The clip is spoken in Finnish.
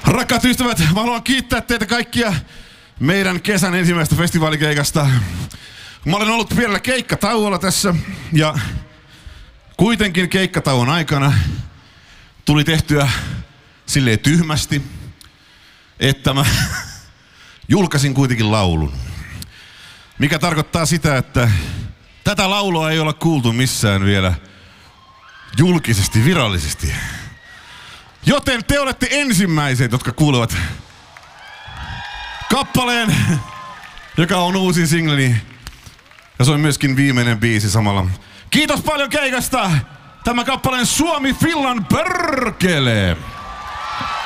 Rakkaat ystävät, mä haluan kiittää teitä kaikkia meidän kesän ensimmäistä festivaalikeikasta. Mä olen ollut pienellä keikkatauolla tässä ja kuitenkin keikkatauon aikana tuli tehtyä silleen tyhmästi, että mä julkaisin kuitenkin laulun. Mikä tarkoittaa sitä, että tätä laulua ei olla kuultu missään vielä julkisesti, virallisesti. Joten te olette ensimmäiset, jotka kuulevat kappaleen, joka on uusin singleni. Ja se on myöskin viimeinen biisi samalla. Kiitos paljon keikasta! Tämä kappaleen Suomi Finland perkele!